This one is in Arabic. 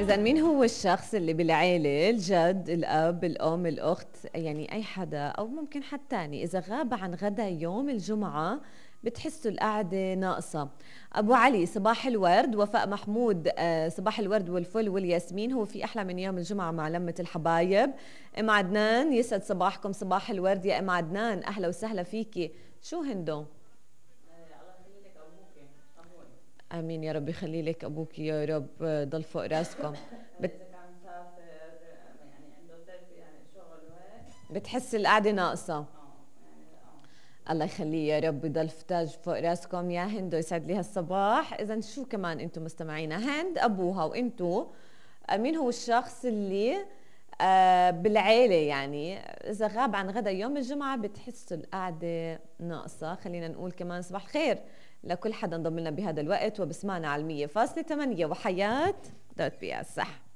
إذا مين هو الشخص اللي بالعيلة، الجد، الأب، الأم، الأخت، يعني أي حدا أو ممكن حد تاني إذا غاب عن غدا يوم الجمعة بتحسوا القعدة ناقصة؟ أبو علي صباح الورد. وفاء محمود صباح الورد والفل والياسمين. هو في أحلى من يوم الجمعة مع لمة الحبايب؟ أم عدنان يسعد صباحكم، صباح الورد يا أم عدنان، أهلا وسهلا فيكي. شو هندو؟ امين يا رب يخلي لك ابوك يا رب، ضل فوق راسكم. اذا كان مسافر يعني عنده ضيف يعني شغل وهيك بتحس القعده ناقصه؟ يعني الله يخليه يا رب، يضل فتاج فوق راسكم يا هند، ويسعد لي هالصباح. اذا شو كمان انتم مستمعينا، هند ابوها وانتم، مين هو الشخص اللي بالعيلة يعني إذا غاب عن غدا يوم الجمعة بتحسوا القعدة ناقصة؟ خلينا نقول كمان صباح الخير لكل حدا انضم لنا بهذا الوقت وبسمعنا على 100.8 وحياة دوت بي اس. صح.